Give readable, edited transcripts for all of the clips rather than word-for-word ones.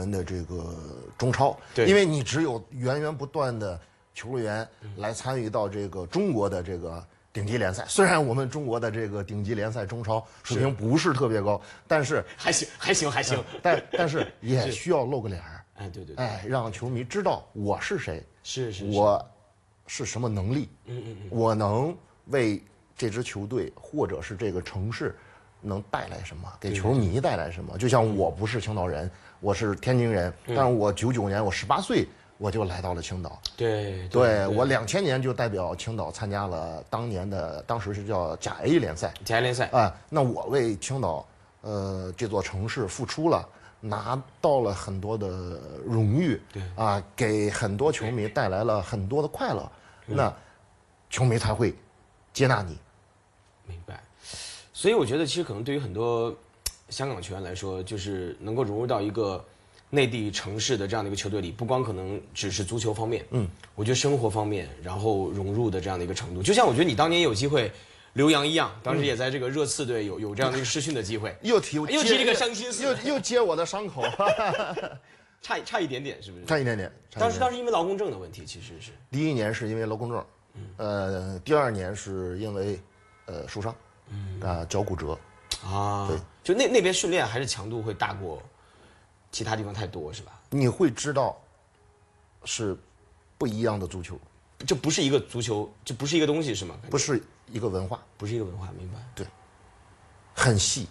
们的这个中超，因为你只有源源不断的球员来参与到这个中国的这个顶级联赛。虽然我们中国的这个顶级联赛中超水平不是特别高，但是还行， 但是也需要露个脸儿。 哎，对， 让球迷知道我是谁， 是我是什么能力，我能为这支球队或者是这个城市能带来什么，给球迷带来什么。就像我不是青岛人，我是天津人，但是我99年我18岁我就来到了青岛。 对， 我2000年就代表青岛参加了当时是叫甲 A 联赛。 甲 A 联赛啊，那我为青岛这座城市付出了。拿到了很多的荣誉， 对啊，给很多球迷带来了很多的快乐，那球迷才会接纳你。 明白。所以我觉得，其实可能对于很多香港球员来说，就是能够融入到一个内地城市的这样的一个球队里，不光可能只是足球方面，我觉得生活方面，然后融入的这样的一个程度，就像我觉得你当年有机会。刘洋一样，当时也在这个热刺队有这样的一个试训的机会， 又提这个伤心事， 又接我的伤口， 差一点点，是不是？ 差一点点。 当时因为劳工证的问题，其实是第1年是因为劳工证，第2年是因为受伤，脚骨折， 对，就那边训练还是强度会大过其他地方太多，是吧？ 你会知道是不一样的足球。 这不是一个足球，这不是一个东西，是吗？ 不是一个文化， 不是一个文化，明白？ 对，很细。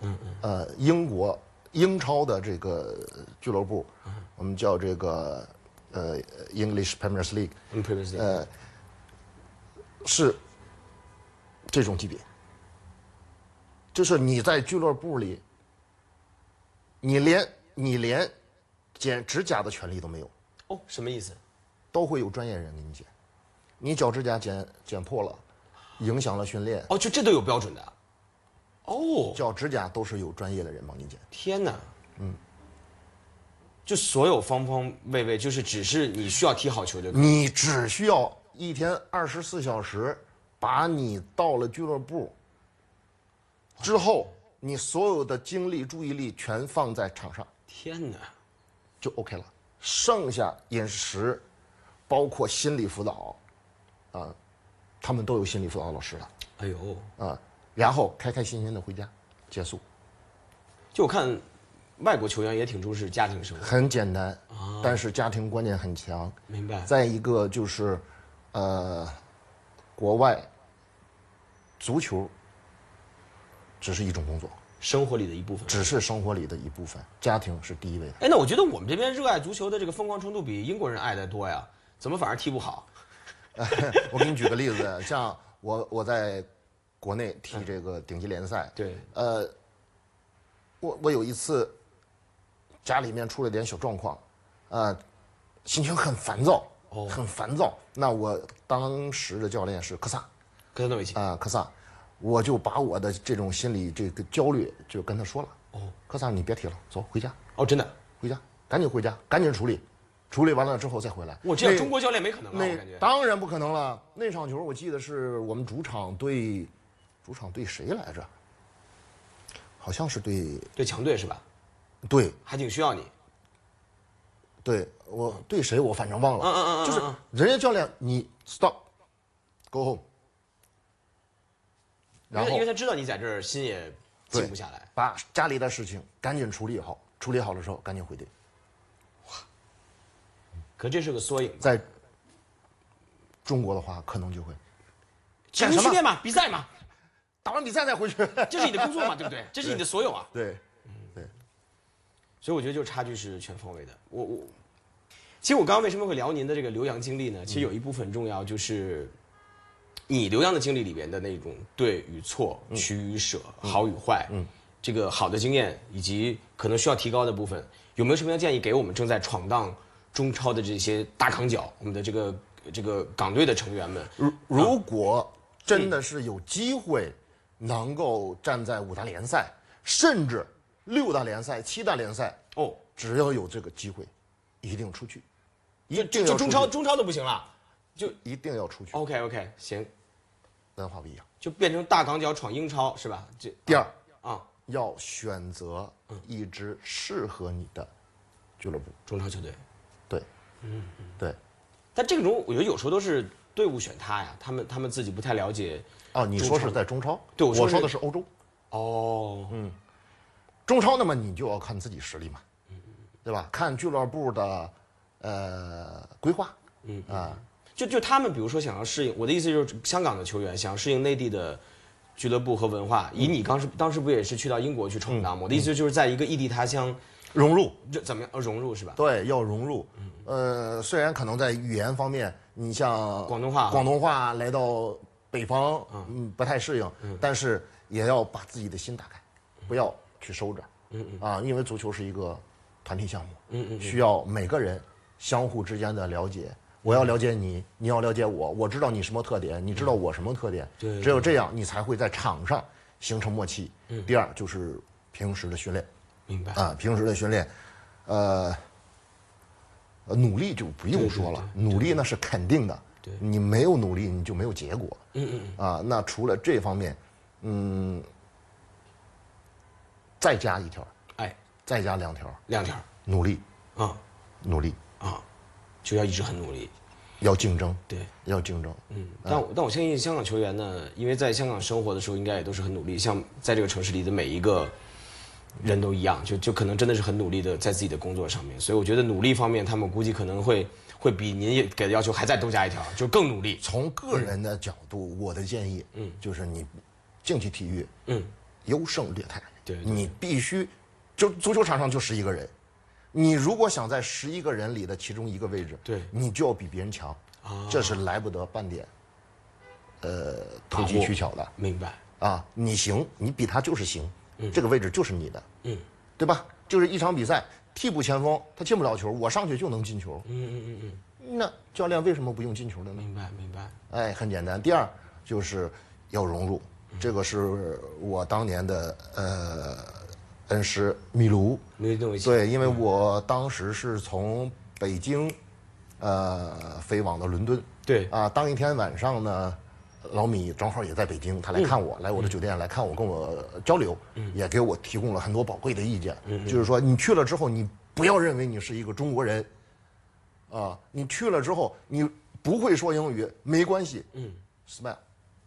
英超的这个俱乐部，我们叫这个English Premier League，是这种级别，就是你在俱乐部里，你连剪指甲的权利都没有。 哦，什么意思？ 都会有专业人给你剪。你脚指甲剪破了，影响了训练。 哦，就这都有标准的。哦， 脚指甲都是有专业的人帮你剪。 天哪，就所有方方面面，就是只是你需要踢好球就可以。 你只需要一天24小时，把你到了俱乐部之后，你所有的精力、注意力全放在场上。 天哪， 就 OK 了。剩下饮食，包括心理辅导，他们都有心理辅导老师了。 哎呦， 然后开开心心的回家，结束。 就我看，外国球员也挺重视家庭生活。 很简单，但是家庭观念很强。 明白。 再一个就是，国外足球只是一种工作， 生活里的一部分， 只是生活里的一部分，家庭是第一位的。 哎，那我觉得我们这边热爱足球的这个疯狂程度比英国人爱的多呀，怎么反而踢不好？ 我给你举个例子，像我在国内踢这个顶级联赛， 对， 我有一次家里面出了点小状况，心情很烦躁，很烦躁。那我当时的教练是科萨诺维奇科萨，我就把我的这种心理这个焦虑就跟他说了。科萨，你别踢了，走回家。 真的， 回家，赶紧回家，赶紧处理，处理完了之后再回来。 我这样中国教练没可能了，我感觉。 当然不可能了。那场球我记得是我们主场对谁来着？好像是对强队是吧？ 对， 还挺需要你。 对，我对谁我反正忘了。就是人家教练你 stop，go home。然后因为他知道你在这儿心也静不下来， 把家里的事情赶紧处理好，处理好的时候赶紧回队。 可这是个缩影。 在中国的话，可能就会体育训练嘛，比赛嘛， 打完比赛再回去， 这是你的工作嘛，对不对？这是你的所有啊。 对， 所以我觉得就差距是全方位的。其实我刚刚为什么会聊您的这个留洋经历呢？其实有一部分重要就是你留洋的经历里边的那种对与错、取与舍、好与坏，这个好的经验以及可能需要提高的部分，有没有什么样建议给我们正在闯荡中超的这些大港脚，我们的这个港队的成员们？ 如果真的是有机会能够站在5大联赛，甚至6大联赛、7大联赛，只要有这个机会，一定出去。 就中超都不行了，就一定要出去。 OK， 行， 文化不一样， 就变成大港脚闯英超是吧？ 第二要选择一支适合你的俱乐部、 中超球队。 对，对。 但这种我觉得有时候都是队伍选他呀，他们自己不太了解。 哦，你说是在中超？ 对， 我说的是欧洲。 哦， 中超，那么你就要看自己实力嘛，对吧？看俱乐部的规划， 就他们比如说想要适应，我的意思就是香港的球员想要适应内地的俱乐部和文化，以你当时不也是去到英国去闯荡吗？我的意思就是在一个异地他乡融入， 就怎么样融入是吧？ 对，要融入。虽然可能在语言方面，你像广东话来到北方，不太适应，但是也要把自己的心打开，不要去收着，因为足球是一个团体项目，需要每个人相互之间的了解。我要了解你，你要了解我，我知道你什么特点，你知道我什么特点， 对， 只有这样，你才会在场上形成默契。第二就是平时的训练， 明白平时的训练，努力就不用说了，努力那是肯定的， 对， 你没有努力你就没有结果，那除了这方面，再加一条，再加两条，努力努力就要一直很努力， 要竞争， 对， 要竞争。 但我相信香港球员呢，因为在香港生活的时候，应该也都是很努力，像在这个城市里的每一个人都一样，就可能真的是很努力的在自己的工作上面，所以我觉得努力方面，他们估计可能会比您给的要求还再多加一条，就更努力。 从个人的角度，我的建议，就是你竞技体育，优胜劣汰， 对， 你必须，就足球场上就11个人。你如果想在11个人里的其中一个位置， 对， 你就要比别人强，这是来不得半点，投机取巧的。 明白你行，你比他就是行，这个位置就是你的，对吧？就是一场比赛，替补前锋他进不了球，我上去就能进球，那教练为什么不用进球的呢？ 明白。 很简单。第二就是要融入，这个是我当年的恩师米卢，对，因为我当时是从北京，飞往的伦敦， 对当一天晚上呢，老米正好也在北京，他来看我，来我的酒店来看我，跟我交流，也给我提供了很多宝贵的意见，就是说你去了之后，你不要认为你是一个中国人，你去了之后你不会说英语没关系，smile，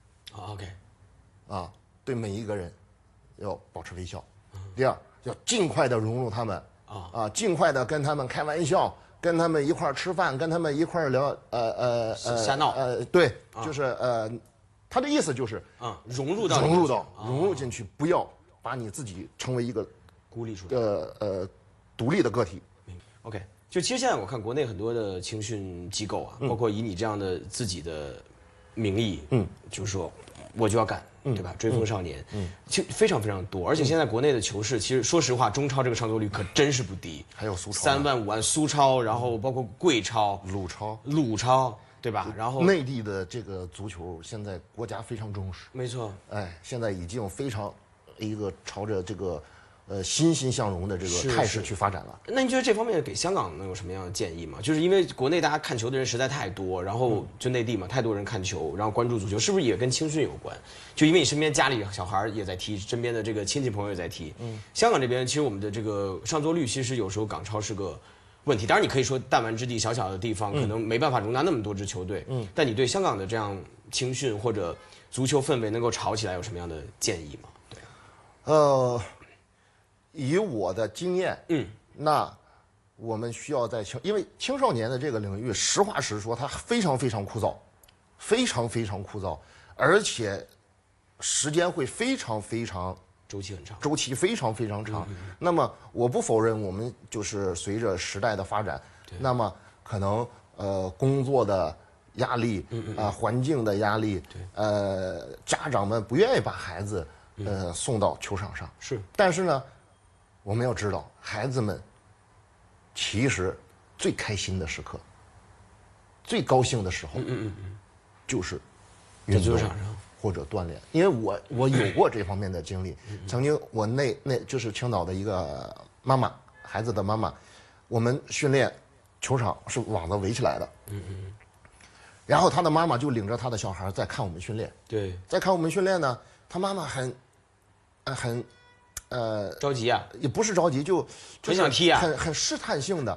OK， 对每一个人要保持微笑。第二，要尽快的融入他们，尽快的跟他们开玩笑，跟他们一块儿吃饭，跟他们一块儿聊， 瞎闹， 对，就是他的意思就是融入进去，不要把你自己成为一个孤立出来独立的个体。 OK， 就其实现在我看国内很多的青训机构包括以你这样的自己的名义，就是说我就要干。对吧？追风少年，就非常非常多，而且现在国内的球市，其实说实话，中超这个上座率可真是不低， 还有苏超 3万5万苏超，然后包括贵超、鲁超，对吧？然后内地的这个足球现在国家非常重视， 没错， 现在已经非常一个朝着这个欣欣向荣的这个态势去发展了。 那你觉得这方面给香港能有什么样的建议吗？就是因为国内大家看球的人实在太多，然后就内地嘛，太多人看球，然后关注足球，是不是也跟青训有关？就因为你身边家里小孩也在踢，身边的这个亲戚朋友也在踢。香港这边其实我们的这个上座率，其实有时候港超是个问题。当然你可以说弹丸之地，小小的地方可能没办法容纳那么多支球队。但你对香港的这样青训或者足球氛围能够炒起来有什么样的建议吗？ 对。以我的经验，那我们需要因为青少年的这个领域，实话实说，它非常非常枯燥，非常非常枯燥，而且时间会非常非常周期很长， 周期非常非常长。那么我不否认，我们就是随着时代的发展，那么可能工作的压力环境的压力，家长们不愿意把孩子送到球场上， 是， 但是呢。我们要知道，孩子们其实最开心的时刻、最高兴的时候，就是运动或者锻炼。因为我有过这方面的经历，曾经我那就是青岛的一个妈妈，孩子的妈妈，我们训练球场是网子围起来的，然后他的妈妈就领着他的小孩在看我们训练， 对， 在看我们训练呢，他妈妈很着急啊， 也不是着急，就很想踢啊， 很试探性的，